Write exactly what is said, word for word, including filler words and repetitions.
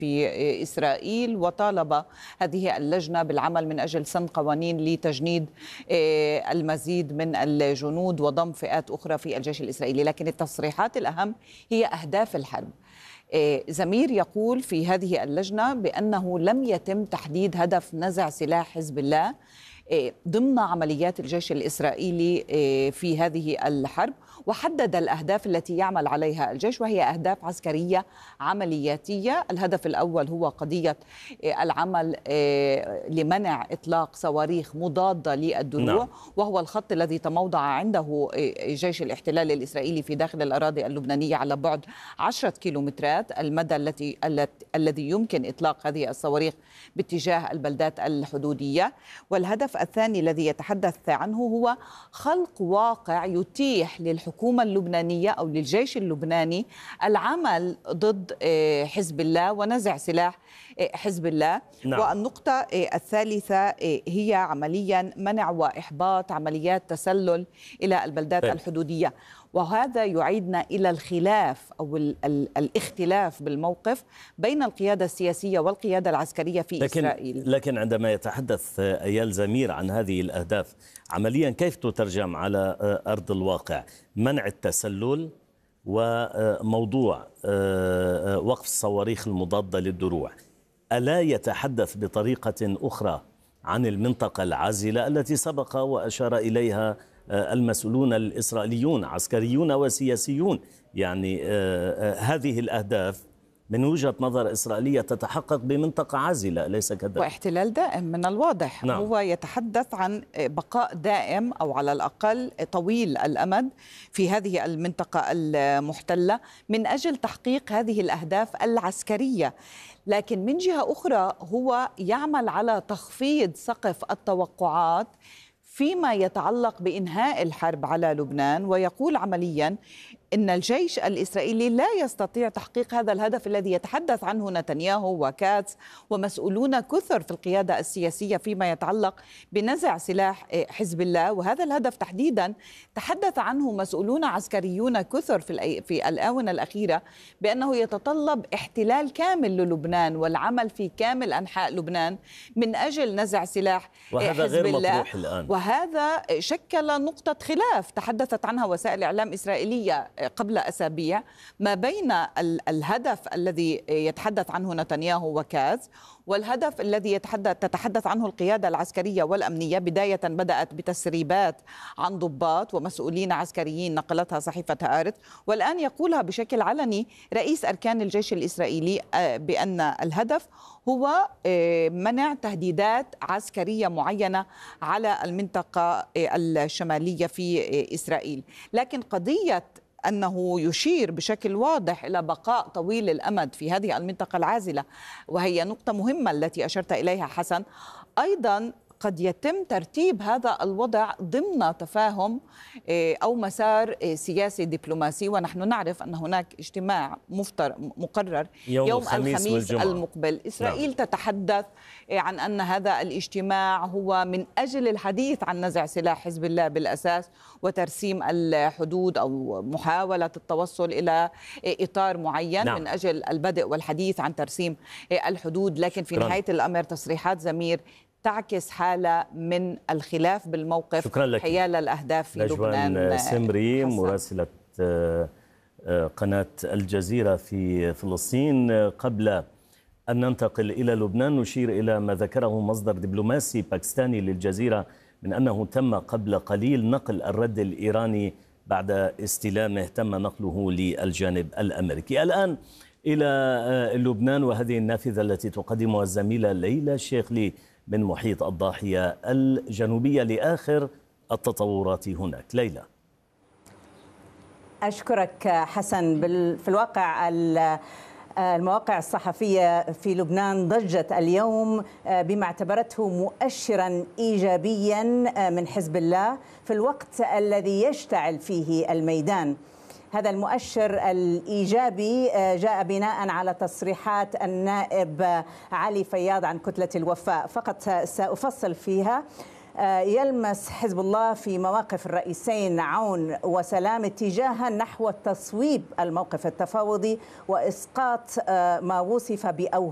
في إسرائيل، وطالب هذه اللجنة بالعمل من أجل سن قوانين لتجنيد المزيد من الجنود وضم فئات أخرى في الجيش الإسرائيلي. لكن التصريحات الأهم هي أهداف الحرب. زمير يقول في هذه اللجنة بأنه لم يتم تحديد هدف نزع سلاح حزب الله ضمن عمليات الجيش الإسرائيلي في هذه الحرب، وحدد الأهداف التي يعمل عليها الجيش، وهي أهداف عسكرية عملياتية. الهدف الأول هو قضية العمل لمنع إطلاق صواريخ مضادة للدروع، نعم. وهو الخط الذي تموضع عنده جيش الاحتلال الإسرائيلي في داخل الأراضي اللبنانية على بعد عشرة كيلومترات المدى التي الذي يمكن إطلاق هذه الصواريخ باتجاه البلدات الحدودية. والهدف الثاني الذي يتحدث عنه هو خلق واقع يتيح للحكومة اللبنانية أو للجيش اللبناني العمل ضد حزب الله ونزع سلاح حزب الله، نعم. والنقطة الثالثة هي عمليا منع وإحباط عمليات تسلل إلى البلدات ب. الحدودية. وهذا يعيدنا إلى الخلاف أو ال ال الاختلاف بالموقف بين القيادة السياسية والقيادة العسكرية في لكن إسرائيل. لكن عندما يتحدث أيال زمير عن هذه الأهداف عمليا كيف تترجم على أرض الواقع؟ منع التسلل وموضوع وقف الصواريخ المضادة للدروع، ألا يتحدث بطريقة أخرى عن المنطقة العازلة التي سبق وأشار إليها المسؤولون الإسرائيليون عسكريون وسياسيون؟ يعني هذه الأهداف من وجهة نظر إسرائيلية تتحقق بمنطقة عازلة، ليس كذلك؟ واحتلال دائم من الواضح، نعم. هو يتحدث عن بقاء دائم أو على الأقل طويل الأمد في هذه المنطقة المحتلة من أجل تحقيق هذه الأهداف العسكرية. لكن من جهة أخرى هو يعمل على تخفيض سقف التوقعات فيما يتعلق بإنهاء الحرب على لبنان، ويقول عمليا إن الجيش الإسرائيلي لا يستطيع تحقيق هذا الهدف الذي يتحدث عنه نتنياهو وكاتس ومسؤولون كثر في القيادة السياسية فيما يتعلق بنزع سلاح حزب الله. وهذا الهدف تحديدا تحدث عنه مسؤولون عسكريون كثر في في الآونة الأخيرة بأنه يتطلب احتلال كامل للبنان والعمل في كامل أنحاء لبنان من أجل نزع سلاح وهذا حزب غير الله. مطروح الآن. وهذا شكل نقطة خلاف تحدثت عنها وسائل إعلام إسرائيلية قبل أسابيع ما بين الهدف الذي يتحدث عنه نتنياهو وكاز والهدف الذي يتحدث تتحدث عنه القيادة العسكرية والأمنية. بداية بدأت بتسريبات عن ضباط ومسؤولين عسكريين نقلتها صحيفة هآرتس، والآن يقولها بشكل علني رئيس أركان الجيش الإسرائيلي بأن الهدف هو منع تهديدات عسكرية معينة على المنطقة الشمالية في إسرائيل. لكن قضية أنه يشير بشكل واضح إلى بقاء طويل الأمد في هذه المنطقة العازلة، وهي نقطة مهمة التي أشرت إليها حسن، أيضا قد يتم ترتيب هذا الوضع ضمن تفاهم أو مسار سياسي دبلوماسي. ونحن نعرف أن هناك اجتماع مفتر مقرر يوم, يوم الخميس, الخميس المقبل. إسرائيل نعم. تتحدث عن أن هذا الاجتماع هو من أجل الحديث عن نزع سلاح حزب الله بالأساس وترسيم الحدود أو محاولة التوصل إلى إطار معين نعم. من أجل البدء والحديث عن ترسيم الحدود. لكن في نهاية الأمر تصريحات زمير تعكس حالة من الخلاف بالموقف حيال الأهداف في لبنان. سمري مراسلة قناة الجزيرة في فلسطين. قبل أن ننتقل إلى لبنان نشير إلى ما ذكره مصدر دبلوماسي باكستاني للجزيرة من أنه تم قبل قليل نقل الرد الإيراني بعد استلامه، تم نقله للجانب الأمريكي. الآن إلى لبنان وهذه النافذة التي تقدمها الزميلة ليلى الشيخلي من محيط الضاحية الجنوبية لآخر التطورات هناك. ليلى. أشكرك حسن. في الواقع المواقع الصحفية في لبنان ضجت اليوم بما اعتبرته مؤشرا إيجابيا من حزب الله في الوقت الذي يشتعل فيه الميدان. هذا المؤشر الإيجابي جاء بناء على تصريحات النائب علي فياض عن كتلة الوفاء. فقط سأفصل فيها. يلمس حزب الله في مواقف الرئيسين عون وسلام اتجاها نحو تصويب الموقف التفاوضي وإسقاط ما وصف بأوهام